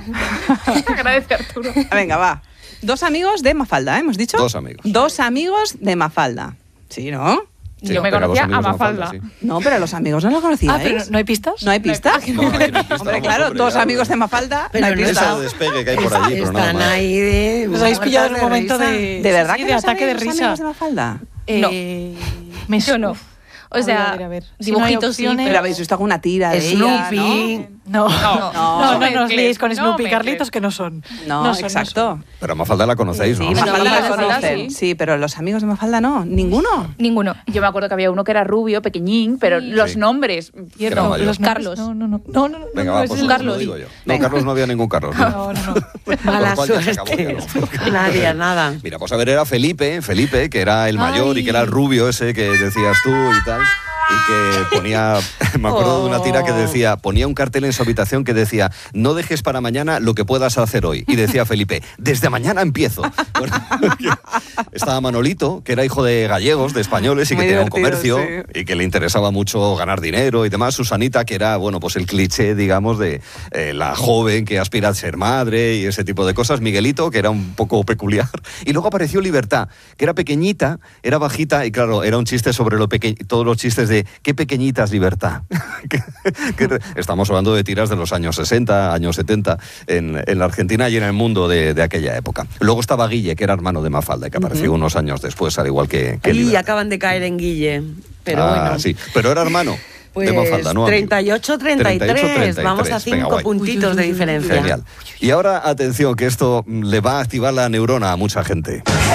Agradece, Arturo. Venga, va. 2 amigos de Mafalda, ¿hemos dicho? 2 amigos. 2 amigos de Mafalda. Sí, ¿no? Sí, Yo me pero conocía los amigos a Mafalda. sí. No, pero los amigos no lo conocíais. pero ¿no hay pistas? ¿No hay pistas? No, aquí no hay pistas, Hombre, vamos, claro, hombre, 2 ya, amigos de Mafalda, Pero no hay no pistas. Esa de despegue que hay por allí, pero nada Están más. ahí de... Os habéis pillado en un momento risa. de... ¿De verdad sí, que de no ataque de sabéis los risa. amigos de Mafalda? Yo no. O sea, a ver. dibujitos sí, opciones, ¿Pero habéis visto alguna tira de Snoopy. ella, No, No, no os liéis con no Snoopy y mezcles. Carlitos, que no son. No, No son, exacto. Pero a Mafalda la conocéis, ¿no? Sí, Bueno, Mafalda la Mafalda conocen. sí. Sí, pero los amigos de Mafalda no. ¿Ninguno? Ninguno. Yo me acuerdo que había uno que era rubio, pequeñín, pero los nombres... Era mayor. Los Carlos. No. Venga, va, es pues el- lo digo yo. No, Carlos no había ningún Carlos. No. Mala Por lo cual ya se acabó, suerte. ya no. Nadie, nada. Mira, pues a ver, era Felipe, que era el mayor y que era el rubio ese que decías tú y tal. Y que ponía, me acuerdo de una tira que decía, ponía un cartel en su habitación que decía, no dejes para mañana lo que puedas hacer hoy. Y decía Felipe, desde mañana empiezo. Bueno, estaba Manolito, que era hijo de gallegos, de españoles, y que Muy tenía un divertido, comercio y que le interesaba mucho ganar dinero y demás. Susanita, que era, bueno, pues el cliché, digamos, de la joven que aspira a ser madre y ese tipo de cosas. Miguelito, que era un poco peculiar. Y luego apareció Libertad, que era pequeñita, era bajita y claro, era un chiste sobre todos los chistes de qué pequeñita es Libertad. Estamos hablando de tiras de los años 60, años 70 en la Argentina y en el mundo de aquella época. Luego estaba Guille, que era hermano de Mafalda, que apareció unos años después, al igual que Y Libertad. acaban de caer en Guille. Pero bueno. Sí, pero era hermano Pues de Mafalda, ¿no? amigo? 38-33. Vamos a 5 Venga, guay. puntitos de diferencia. Genial. Y ahora, atención, que esto le va a activar la neurona a mucha gente.